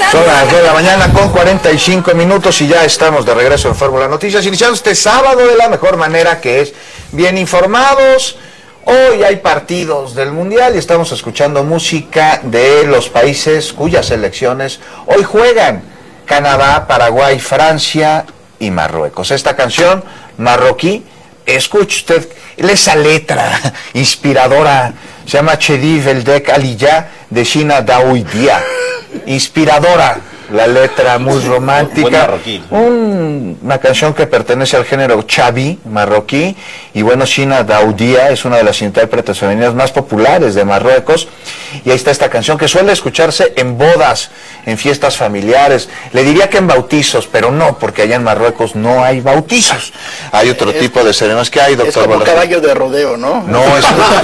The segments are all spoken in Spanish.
Son las 9 de la mañana con 45 minutos y ya estamos de regreso en Fórmula Noticias, iniciando este sábado de la mejor manera, que es bien informados. Hoy hay partidos del Mundial y estamos escuchando música de los países cuyas selecciones hoy juegan: Canadá, Paraguay, Francia y Marruecos. Esta canción marroquí, escuche usted esa letra inspiradora, se llama Chedi Veldek Aliyah de Shina Daoudia. Inspiradora la letra, muy romántica, una canción que pertenece al género chabi marroquí, y bueno, Shina Daoudia es una de las intérpretes femeninas más populares de Marruecos, y ahí está esta canción que suele escucharse en bodas, en fiestas familiares, le diría que en bautizos, pero no, porque allá en Marruecos no hay bautizos, hay otro tipo de ceremonias. ¿Qué hay, doctor? Es como caballo de rodeo, ¿no? No, es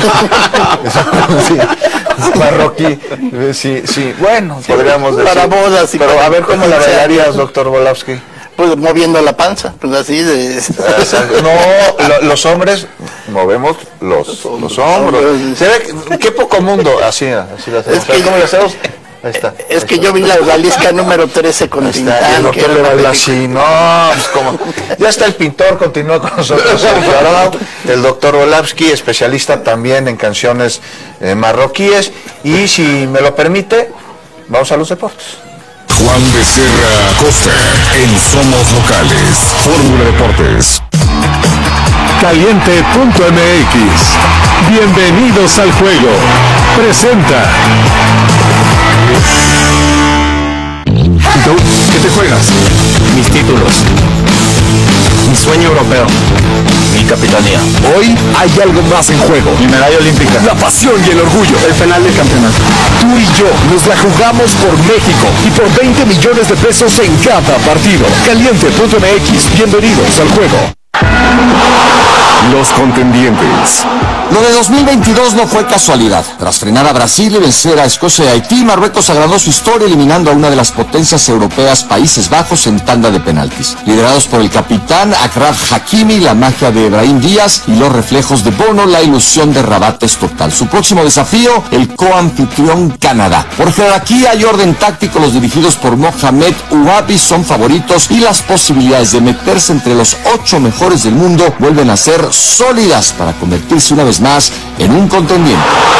marroquí, sí, bueno, podríamos decir. Para bodas, sí, pero a ver cómo la bailarías, doctor Volowski. Pues moviendo la panza, pues así de... No, los hombres movemos los hombros. Se ve qué poco mundo, así lo hacemos. ¿Cómo lo hacemos? Ahí está. Es que yo vi la Galisca número 13 con Tintán. El doctor le baila así, no, pues como... Ya está el pintor, continúa con nosotros el doctor Volowski, especialista también en canciones marroquíes, y si me lo permite, vamos a los deportes. Juan Becerra Costa en Somos Locales, Fórmula Deportes. Caliente.mx. Bienvenidos al juego. Presenta. ¿Qué te juegas? Mis títulos, mi sueño europeo, mi capitanía. Hoy hay algo más en juego. Mi medalla olímpica, La pasión y el orgullo. el penal del campeonato. Tú y yo nos la jugamos por México y por 20 millones de pesos en cada partido. Caliente.mx. Bienvenidos al juego. Los contendientes. Lo de 2022 no fue casualidad. Tras frenar a Brasil y vencer a Escocia y Haití, Marruecos agradó su historia eliminando a una de las potencias europeas, Países Bajos, en tanda de penaltis. Liderados por el capitán Achraf Hakimi, la magia de Brahim Díaz y los reflejos de Bono, la ilusión de Rabat es total. Su próximo desafío, el coanfitrión Canadá. Por jerarquía y orden táctico, los dirigidos por Mohamed Ouabi son favoritos y las posibilidades de meterse entre los 8 mejores del mundo vuelven a ser sólidas para convertirse una vez más en un contendiente.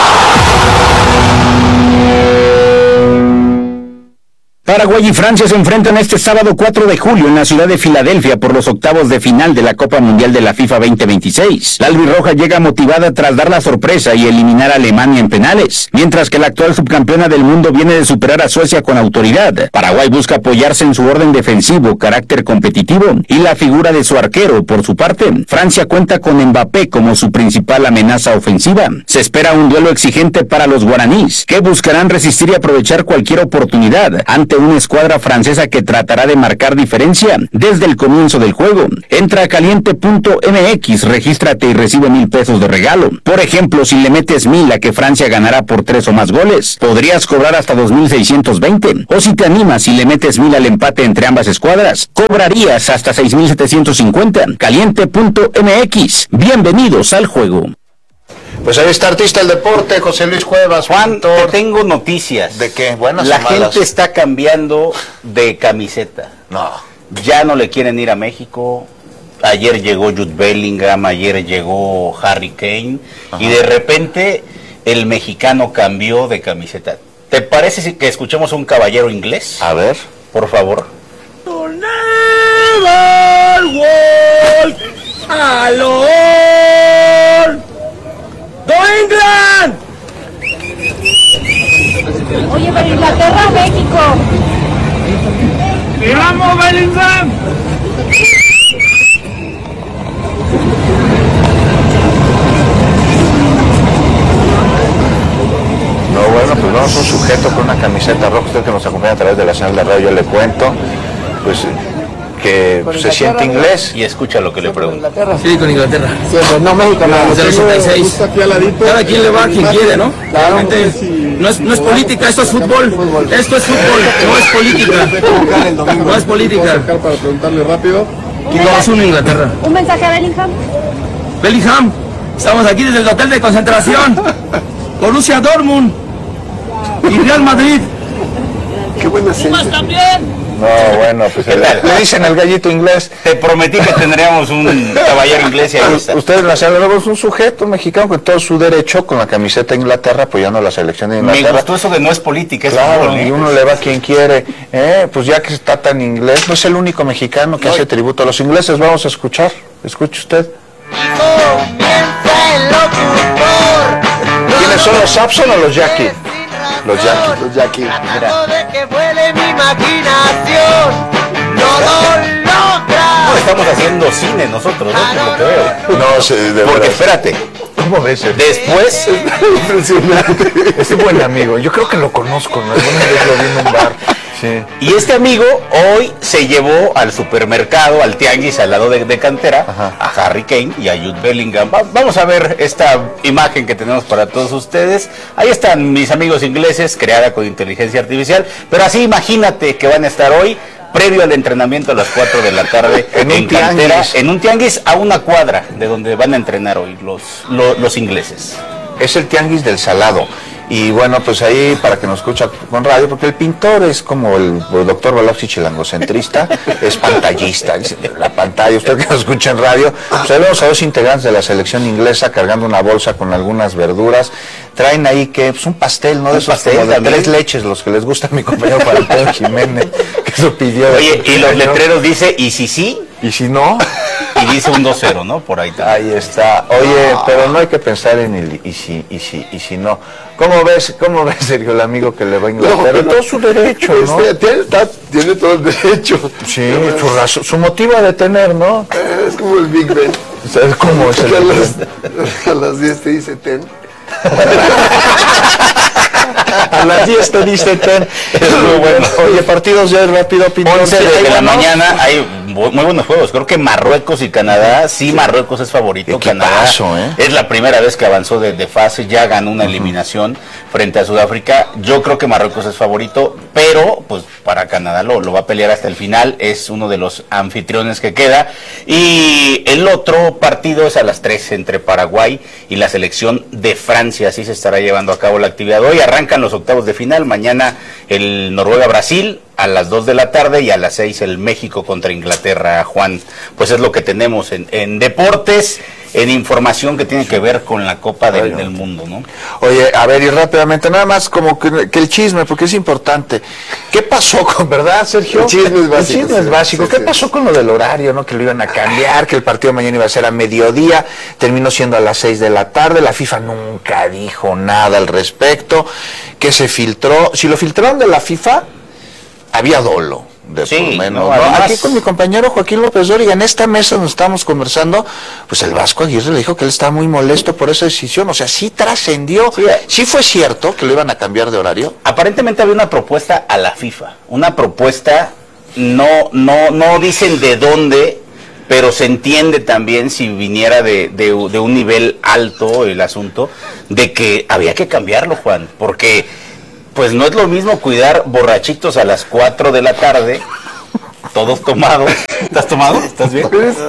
Paraguay y Francia se enfrentan este sábado 4 de julio en la ciudad de Filadelfia por los octavos de final de la Copa Mundial de la FIFA 2026. La albirroja llega motivada tras dar la sorpresa y eliminar a Alemania en penales, mientras que la actual subcampeona del mundo viene de superar a Suecia con autoridad. Paraguay busca apoyarse en su orden defensivo, carácter competitivo y la figura de su arquero. Por su parte, Francia cuenta con Mbappé como su principal amenaza ofensiva. Se espera un duelo exigente para los guaraníes, que buscarán resistir y aprovechar cualquier oportunidad ante una escuadra francesa que tratará de marcar diferencia desde el comienzo del juego. Entra a caliente.mx, regístrate y recibe 1,000 pesos de regalo. Por ejemplo, si le metes 1,000 a que Francia ganará por 3 o más goles, podrías cobrar hasta 2,620. O si te animas y le metes 1,000 al empate entre ambas escuadras, cobrarías hasta 6,750. Caliente.mx. Bienvenidos al juego. Pues ahí está artista del deporte, José Luis Cuevas. Juan, te tengo noticias. ¿De qué? ¿Buenas La o malas? gente está cambiando de camiseta. No. Ya no le quieren ir a México. Ayer llegó Jude Bellingham, ayer llegó Harry Kane. Ajá. Y de repente el mexicano cambió de camiseta. ¿Te parece que escuchemos a un caballero inglés? A ver. Por favor. England! Oye, pero Inglaterra, México. ¡Y vamos, Bellingham! No, bueno, pues vamos a un sujeto con una camiseta roja, usted que nos acompaña a través de la señal de radio, yo le cuento, pues que se siente inglés. Y escucha lo que le pregunto. Sí, con Inglaterra. Siempre, no México, no. Desde el 86. Cada quien le va a quien quiere, ¿no? Claro. No es política, esto es fútbol. Esto es fútbol, no es política. No es política. Para preguntarle rápido. 2-1 Inglaterra. ¿Un mensaje a Bellingham? Bellingham, estamos aquí desde el hotel de concentración. Borussia Dortmund y Real Madrid. buen acento. Pumas también. No, bueno, pues le dicen el gallito inglés. Te prometí que tendríamos un caballero inglés y ahí está. Ustedes nacionales es un sujeto mexicano con todo su derecho, con la camiseta de Inglaterra, apoyando a la selección de Inglaterra. Me gustó eso de no es política, es claro, fútbol, ¿eh? y uno le va a quien quiere. Pues ya que está tan inglés, no es el único mexicano que hace tributo a los ingleses. Vamos a escuchar. Escuche usted. ¿Quiénes son los Sapson o los Jackie? Los Jackie. Los Jackie. Mira. De que vuele mi imaginación, no lo logra. No, estamos haciendo cine nosotros, ¿no? Por lo que veo. No, de Porque verdad. espérate, ¿Cómo ves? después Impresionante. Es un buen amigo. Yo creo que lo conozco, ¿no? Alguna vez lo vi en un bar. Sí. y este amigo hoy se llevó al supermercado, al tianguis al lado de Cantera, Ajá. a Harry Kane y a Jude Bellingham. Vamos a ver esta imagen que tenemos para todos ustedes. Ahí están mis amigos ingleses, creada con inteligencia artificial, pero así imagínate que van a estar hoy previo al entrenamiento a las 4 de la tarde En un Cantera, tianguis. en un tianguis a una cuadra de donde van a entrenar hoy los ingleses. Es el tianguis del Salado. Y bueno, pues ahí para que nos escucha con radio, porque el pintor es como el doctor Balowski chilangocentrista, es pantallista, dice, la pantalla, usted que nos escucha en radio, pues ahí vemos a dos integrantes de la selección inglesa cargando una bolsa con algunas verduras, traen ahí que, pues un pastel, ¿no? De esos pastel como de también. 3 leches, los que les gusta a mi compañero Pedro Jiménez, que eso pidió. Oye, y los letreros dice, y si sí, Y si no, y dice un 2-0, ¿no? Por ahí también. ahí está. Oye, pero no hay que pensar en el y si no. ¿Cómo ves, Sergio, el amigo que le va a Inglaterra? No, Todo su derecho, ¿no? Tiene todo el derecho. Sí, su motivo de tener, ¿no? Es como el Big Ben. ¿Sabes cómo es Que el a las 10 te dice ten. A las 10 te dice ten. Es muy bueno. Oye, partidos ya rápido, Pintón. 11 ¿Sí, de hay la buenos? mañana hay muy buenos juegos. Creo que Marruecos y Canadá, sí, Marruecos es favorito. Equipazo, Canadá es la primera vez que avanzó de fase, ya ganó una eliminación frente a Sudáfrica. Yo creo que Marruecos es favorito, pero pues para Canadá lo va a pelear hasta el final. Es uno de los anfitriones que queda. Y el otro partido es a las 3 entre Paraguay y la selección de Francia. Así se estará llevando a cabo la actividad. Hoy arrancan los octavos de final. Mañana el Noruega-Brasil a las 2 de la tarde y a las 6 el México contra Inglaterra, Juan. Pues es lo que tenemos en deportes, en información que tiene que ver con la Copa del Mundo, ¿no? Oye, a ver, y rápidamente, nada más como que el chisme, porque es importante. ¿Qué pasó con, verdad, Sergio? El chisme es básico. El chisme es básico. Sí, ¿Qué sí. pasó con lo del horario, no? Que lo iban a cambiar, que el partido mañana iba a ser a mediodía, terminó siendo a las 6 de la tarde, la FIFA nunca dijo nada al respecto, que se filtró. Si lo filtraron de la FIFA, había dolo. De Sí, por menos, no, ¿no? además- Aquí con mi compañero Joaquín López Dóriga, en esta mesa donde estábamos conversando, pues el Vasco Aguirre le dijo que él estaba muy molesto por esa decisión, o sea, sí trascendió, Sí. sí fue cierto que lo iban a cambiar de horario. Aparentemente había una propuesta a la FIFA, una propuesta, no dicen de dónde, pero se entiende también, si viniera de un nivel alto el asunto, de que había que cambiarlo, Juan, porque pues no es lo mismo cuidar borrachitos a las 4 de la tarde, todos tomados. ¿Estás tomado? ¿Estás bien?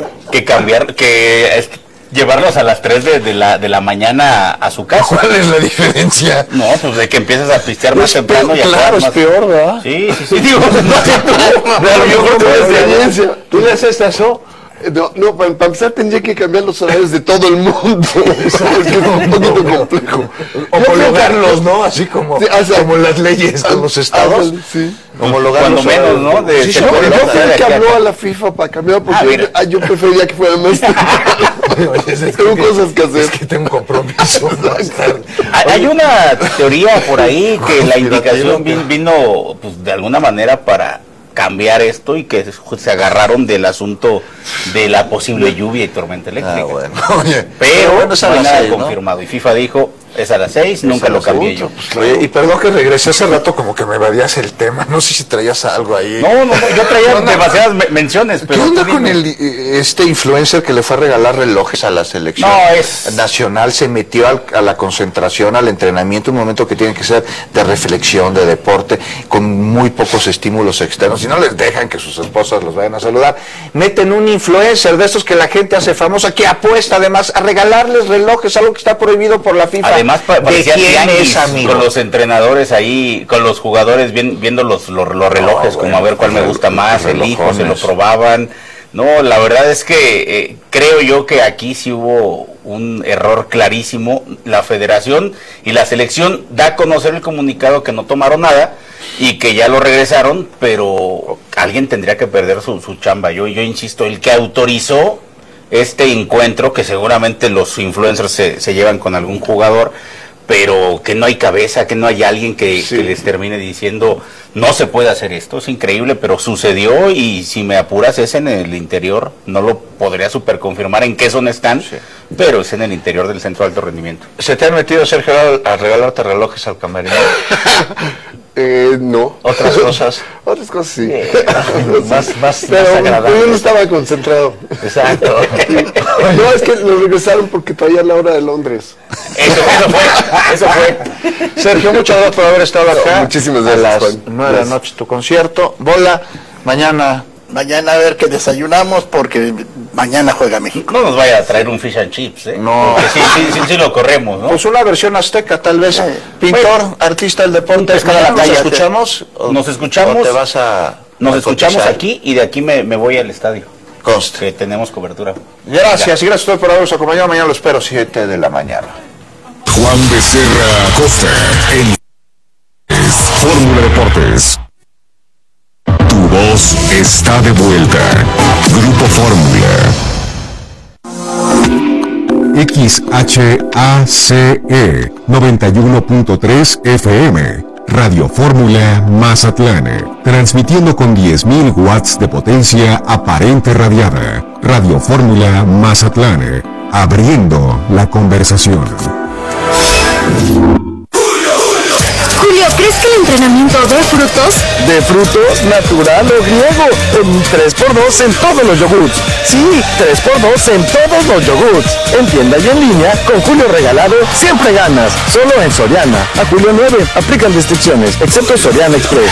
Que llevarlos a las 3 de la mañana a su casa. ¿Cuál es la diferencia? No, pues de que empiezas a pistear más temprano y a claro, jugar es más. peor, ¿verdad? Sí. Digo, no sé tú. A lo mejor tú eres de experiencia. ¿Tú le haces eso? No, para empezar tendría que cambiar los horarios de todo el mundo. Porque es un poquito complejo. Homologarlos, ¿no? Así como, Sí, o sea, como las leyes de los estados. Sí. Homologarlos. Cuando menos, ¿no? Sí, Se sí, puede Yo hablar fui el de que aquí a habló acá. a la FIFA para cambiar Ah, mira. porque yo preferiría que fuera más Tengo cosas que hacer. Es que tengo un compromiso. Hay una teoría por ahí que la Conspirativa. indicación vino pues, de alguna manera para cambiar esto y que se agarraron del asunto de la posible lluvia y tormenta eléctrica. bueno. Oye, Pero bueno, es a no hay las nada 6, ¿no? confirmado. Y FIFA dijo, es a las 6, nunca lo cambié yo. Oye, y perdón que regresé hace rato como que me evadías el tema. No sé si traías algo ahí. No, yo traía demasiadas menciones, ¿Qué pero... onda tú con dime. este influencer que le fue a regalar relojes a la selección No, es- nacional? Se metió a la concentración, al entrenamiento, un momento que tiene que ser de reflexión, de deporte, con muy pocos estímulos externos y no les dejan que sus esposas los vayan a saludar, meten un influencer de estos que la gente hace famosa, que apuesta además a regalarles relojes, algo que está prohibido por la FIFA. Además, parecía ¿de quién tianguis, es, amigo? con los entrenadores ahí, con los jugadores viendo los relojes, como a ver cuál me gusta más, el hijo, se lo probaban. No, la verdad es que creo yo que aquí sí hubo un error clarísimo. La federación y la selección da a conocer el comunicado que no tomaron nada y que ya lo regresaron, pero alguien tendría que perder su chamba. Yo insisto, el que autorizó este encuentro, que seguramente los influencers se llevan con algún jugador, pero que no hay cabeza, que no hay alguien que les termine diciendo no se puede hacer esto. Es increíble, pero sucedió, y si me apuras es en el interior. No lo podría superconfirmar en qué zona están, pero es en el interior del centro de alto rendimiento. ¿Se te han metido, Sergio, a regalarte relojes al camerino? No. ¿Otras cosas? Otras cosas sí. Más Pero agradable. yo no estaba concentrado. Exacto. No, es que lo regresaron porque traía la hora de Londres. Eso fue. Sergio, muchas gracias por haber estado acá. Muchísimas A gracias, las Juan. 9 de la noche tu concierto. Bola, mañana. Mañana a ver qué desayunamos, porque mañana juega México. No nos vaya a traer un fish and chips, ¿eh? No. Porque sí lo corremos, ¿no? Pues una versión azteca, tal vez. Pintor, artista del deporte. pescado a la ¿Nos calle. escuchamos? Nos escuchamos. ¿O te vas a...? Nos a escuchamos cotizar? aquí y de aquí me voy al estadio. Conste. Que tenemos cobertura. Gracias, y gracias a todos por habernos acompañado. Mañana lo espero, 7 de la mañana. Juan Becerra Costa en Fórmula Deportes. Tu voz está de vuelta. Grupo Fórmula. XHACE 91.3 FM, Radio Fórmula Mazatlán, transmitiendo con 10.000 watts de potencia aparente radiada. Radio Fórmula Mazatlán, abriendo la conversación. Julio, ¿crees que el entrenamiento dé frutos? De frutos, natural o griego, en 3x2 en todos los yogurts. Sí, 3x2 en todos los yogurts. En tienda y en línea, con Julio regalado, siempre ganas. Solo en Soriana. A Julio 9, aplican restricciones, excepto Soriana Express.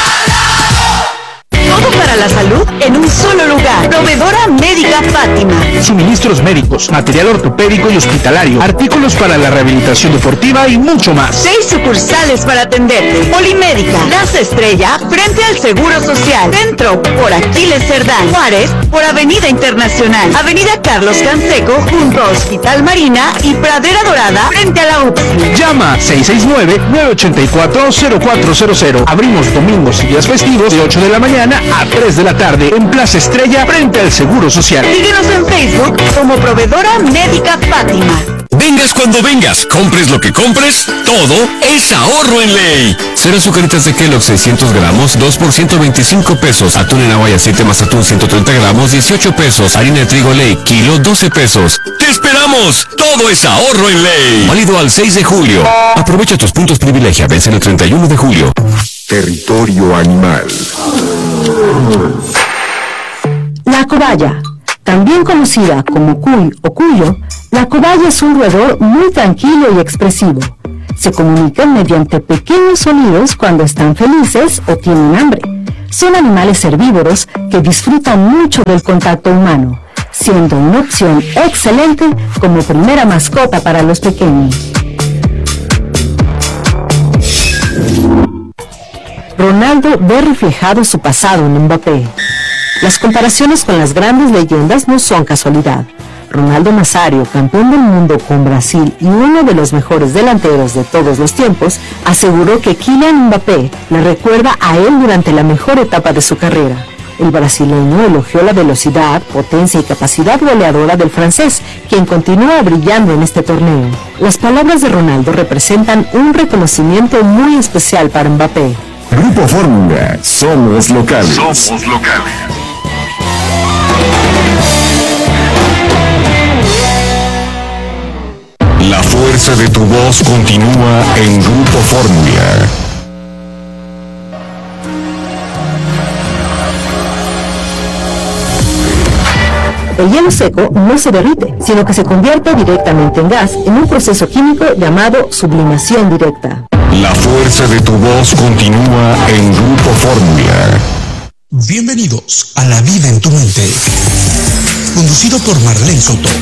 Todo para la salud en un solo lugar. Proveedora Médica Fátima. Suministros médicos, material ortopédico y hospitalario, artículos para la rehabilitación deportiva y mucho más. 6 sucursales para atenderte. Polimédica, Casa Estrella, frente al Seguro Social. Centro, por Aquiles Cerdán. Juárez, por Avenida Internacional. Avenida Carlos Canseco, junto a Hospital Marina y Pradera Dorada, frente a la UPSI. Llama 669-984-0400. Abrimos domingos y días festivos de 8 de la mañana a 3 de la tarde en Plaza Estrella, frente al Seguro Social. Síguenos en Facebook como Proveedora Médica Fátima. Vengas cuando vengas, compres lo que compres, todo es ahorro en ley. Cero azucaritas de Kellogg 600 gramos, 2 por 125 pesos. Atún en agua y aceite más atún 130 gramos, 18 pesos. Harina de trigo Ley, kilo, 12 pesos. ¡Te esperamos! Todo es ahorro en ley. Válido al 6 de julio. Aprovecha tus puntos privilegia, vencen el 31 de julio. Territorio animal. La cobaya, también conocida como cuy o cuyo, la cobaya es un roedor muy tranquilo y expresivo. Se comunican mediante pequeños sonidos cuando están felices o tienen hambre. Son animales herbívoros que disfrutan mucho del contacto humano, siendo una opción excelente como primera mascota para los pequeños. Ronaldo ve reflejado su pasado en Mbappé. Las comparaciones con las grandes leyendas no son casualidad. Ronaldo Nazario, campeón del mundo con Brasil y uno de los mejores delanteros de todos los tiempos, aseguró que Kylian Mbappé le recuerda a él durante la mejor etapa de su carrera. El brasileño elogió la velocidad, potencia y capacidad goleadora del francés, quien continúa brillando en este torneo. Las palabras de Ronaldo representan un reconocimiento muy especial para Mbappé. Grupo Fórmula, somos locales. Somos locales. La fuerza de tu voz continúa en Grupo Fórmula. El hielo seco no se derrite, sino que se convierte directamente en gas en un proceso químico llamado sublimación directa. La fuerza de tu voz continúa en Grupo Fórmula. Bienvenidos a La Vida en tu Mente. Conducido por Marlene Soto.